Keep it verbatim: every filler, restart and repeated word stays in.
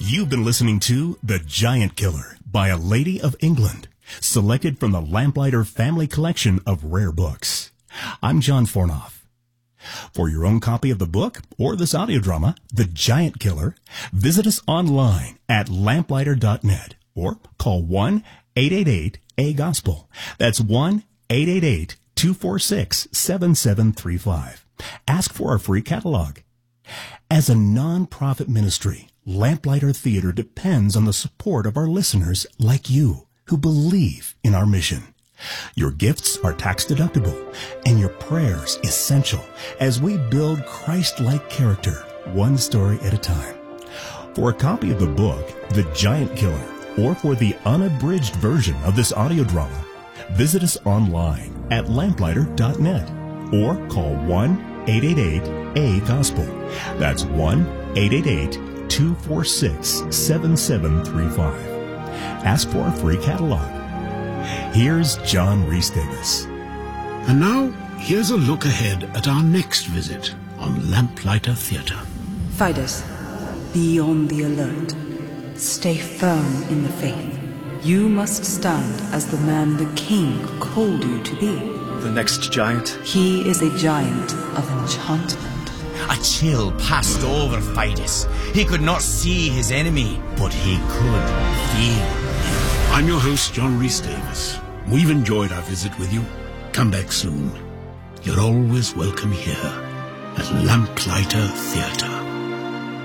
You've been listening to The Giant Killer by A Lady of England, selected from the Lamplighter Family Collection of Rare Books. I'm John Fornoff. For your own copy of the book or this audio drama, The Giant Killer, visit us online at lamplighter dot net or call one eight eight eight A Gospel. That's one eight eight eight two four six seven seven three five. Ask for our free catalog. As a non-profit ministry, Lamplighter Theater depends on the support of our listeners like you who believe in our mission. Your gifts are tax-deductible, and your prayers essential as we build Christ-like character one story at a time. For a copy of the book, The Giant Killer, or for the unabridged version of this audio drama, visit us online at lamplighter dot net or call one eight eight eight A Gospel. That's one eight eight eight two four six seven seven three five. Ask for a free catalog. Here's John Rhys Davis. And now, here's a look ahead at our next visit on Lamplighter Theatre. Fidus, be on the alert. Stay firm in the faith. You must stand as the man the king called you to be. The next giant? He is a giant of enchantment. A chill passed over Fidus. He could not see his enemy, but he could feel him. I'm your host, John Rhys Davis. We've enjoyed our visit with you. Come back soon. You're always welcome here at Lamplighter Theatre.